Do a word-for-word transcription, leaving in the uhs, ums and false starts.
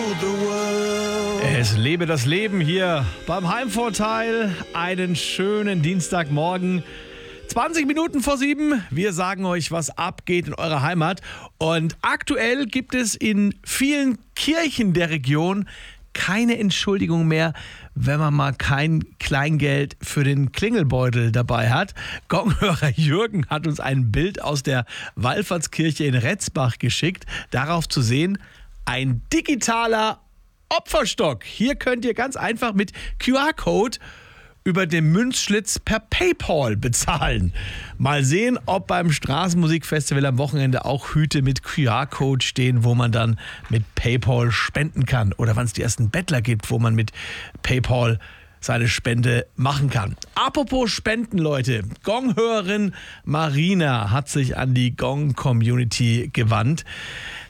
Es lebe das Leben hier beim Heimvorteil. Einen schönen Dienstagmorgen. zwanzig Minuten vor sieben. Wir sagen euch, was abgeht in eurer Heimat. Und aktuell gibt es in vielen Kirchen der Region keine Entschuldigung mehr, wenn man mal kein Kleingeld für den Klingelbeutel dabei hat. Gonghörer Jürgen hat uns ein Bild aus der Wallfahrtskirche in Retzbach geschickt. Darauf zu sehen, ein digitaler Opferstock. Hier könnt ihr ganz einfach mit Q R-Code über den Münzschlitz per PayPal bezahlen. Mal sehen, ob beim Straßenmusikfestival am Wochenende auch Hüte mit Q R-Code stehen, wo man dann mit PayPal spenden kann. Oder wann es die ersten Bettler gibt, wo man mit PayPal seine Spende machen kann. Apropos Spenden, Leute. Gonghörerin Marina hat sich an die Gong-Community gewandt.